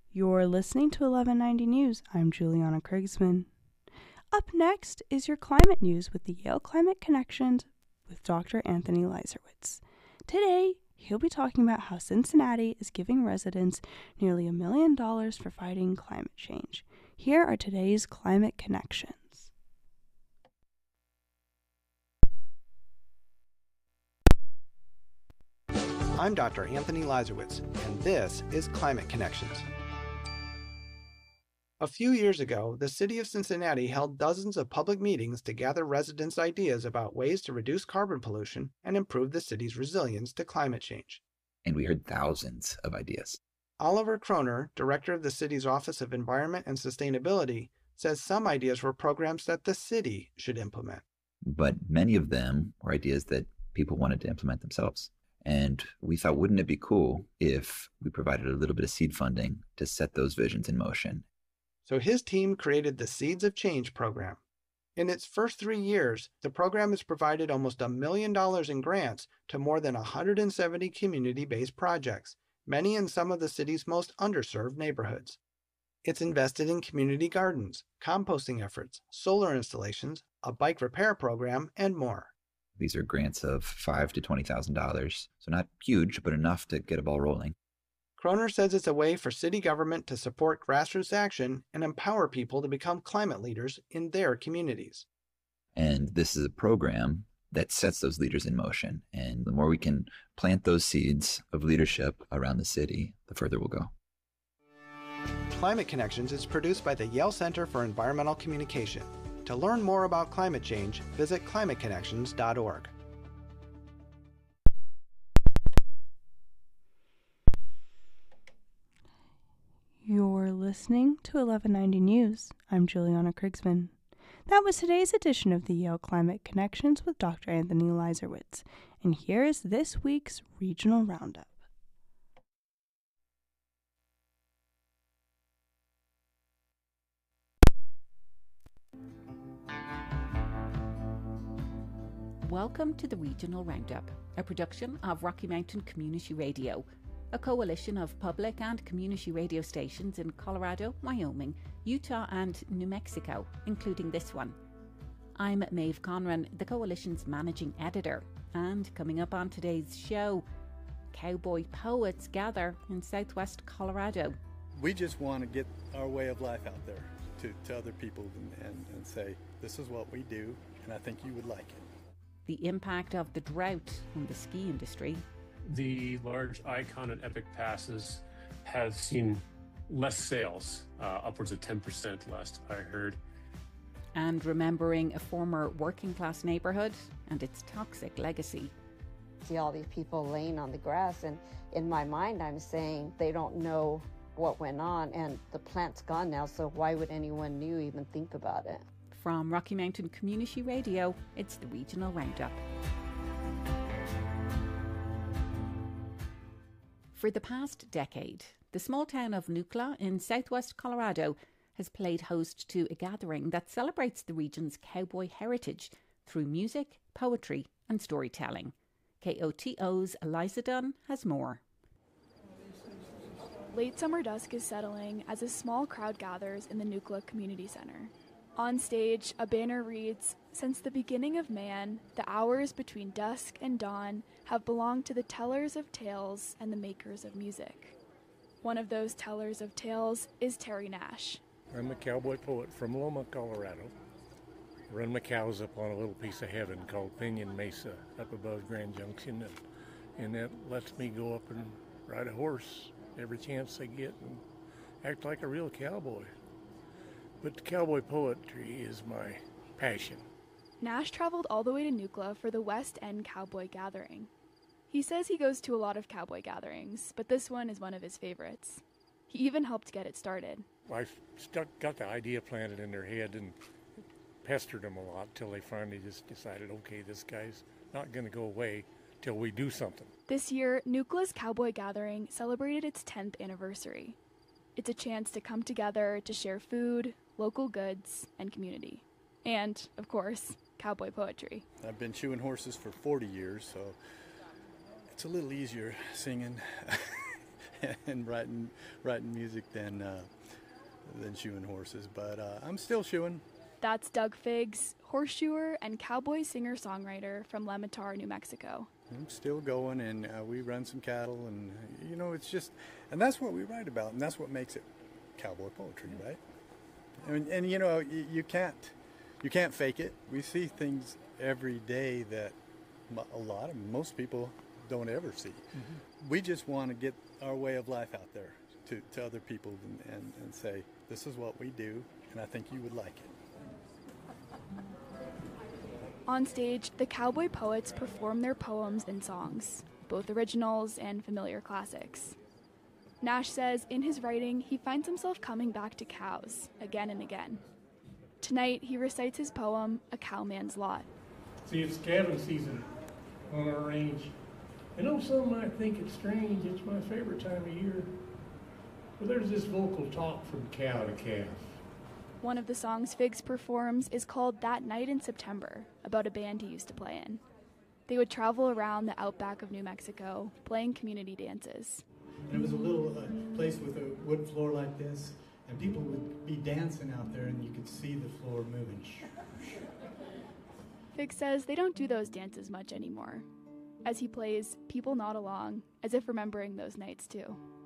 You're listening to 1190 News. I'm Juliana Krigsman. Up next is your climate news with the Yale Climate Connections with Dr. Anthony Leiserowitz. Today, he'll be talking about how Cincinnati is giving residents nearly $1 million for fighting climate change. Here are today's Climate Connections. I'm Dr. Anthony Leiserowitz, and this is Climate Connections. A few years ago, the city of Cincinnati held dozens of public meetings to gather residents' ideas about ways to reduce carbon pollution and improve the city's resilience to climate change. And we heard thousands of ideas. Oliver Kroner, director of the city's Office of Environment and Sustainability, says some ideas were programs that the city should implement. But many of them were ideas that people wanted to implement themselves. And we thought, wouldn't it be cool if we provided a little bit of seed funding to set those visions in motion? So his team created the Seeds of Change program. In its first 3 years, the program has provided almost $1 million in grants to more than 170 community-based projects, many in some of the city's most underserved neighborhoods. It's invested in community gardens, composting efforts, solar installations, a bike repair program, and more. These are grants of $5,000 to $20,000, so not huge, but enough to get a ball rolling. Kroner says it's a way for city government to support grassroots action and empower people to become climate leaders in their communities. And this is a program that sets those leaders in motion. And the more we can plant those seeds of leadership around the city, the further we'll go. Climate Connections is produced by the Yale Center for Environmental Communication. To learn more about climate change, visit climateconnections.org. You're listening to 1190 News. I'm Juliana Krigsman. That was today's edition of the Yale Climate Connections with Dr. Anthony Leiserowitz. And here is this week's Regional Roundup. Welcome to the Regional Roundup, a production of Rocky Mountain Community Radio, a coalition of public and community radio stations in Colorado, Wyoming, Utah and New Mexico, including this one. I'm Maeve Conran, the coalition's managing editor, and coming up on today's show, cowboy poets gather in southwest Colorado. We just want to get our way of life out there to other people and say, this is what we do, and I think you would like it. The impact of the drought on the ski industry. The large Icon and Epic passes has seen less sales, upwards of 10% last I heard. And remembering a former working class neighborhood and its toxic legacy. See all these people laying on the grass, and in my mind I'm saying they don't know what went on, and the plant's gone now, so why would anyone new even think about it? From Rocky Mountain Community Radio, it's the Regional Roundup. For the past decade, the small town of Nukla in southwest Colorado has played host to a gathering that celebrates the region's cowboy heritage through music, poetry and storytelling. KOTO's Eliza Dunn has more. Late summer dusk is settling as a small crowd gathers in the Nukla Community Center. On stage, a banner reads, "Since the beginning of man, the hours between dusk and dawn have belonged to the tellers of tales and the makers of music." One of those tellers of tales is Terry Nash. I'm a cowboy poet from Loma, Colorado. I run my cows up on a little piece of heaven called Pinion Mesa up above Grand Junction, and that lets me go up and ride a horse every chance I get and act like a real cowboy. But the cowboy poetry is my passion. Nash traveled all the way to Nukla for the West End Cowboy Gathering. He says he goes to a lot of cowboy gatherings, but this one is one of his favorites. He even helped get it started. I got the idea planted in their head and pestered them a lot till they finally just decided, okay, this guy's not going to go away till we do something. This year, Nukla's Cowboy Gathering celebrated its 10th anniversary. It's a chance to come together to share food, local goods, and community. And, of course, cowboy poetry. I've been shoeing horses for 40 years, so it's a little easier singing and writing music than shoeing horses. But I'm still shoeing. That's Doug Figgs, horseshoer and cowboy singer-songwriter from Le Matar, New Mexico. I'm still going, and we run some cattle, and it's just, and that's what we write about, and that's what makes it cowboy poetry, right? And you can't fake it. We see things every day that most people don't ever see. Mm-hmm. We just want to get our way of life out there to other people and say, this is what we do, and I think you would like it. On stage, the cowboy poets perform their poems and songs, both originals and familiar classics. Nash says in his writing, he finds himself coming back to cows again and again. Tonight, he recites his poem, A Cowman's Lot. See, it's calving season on our range. Some might think it's strange, it's my favorite time of year. But there's this vocal talk from cow to calf. One of the songs Figgs performs is called That Night in September, about a band he used to play in. They would travel around the outback of New Mexico, playing community dances. And it was a little place with a wood floor like this, and people would be dancing out there, and you could see the floor moving. Figgs says they don't do those dances much anymore. As he plays, people nod along, as if remembering those nights too.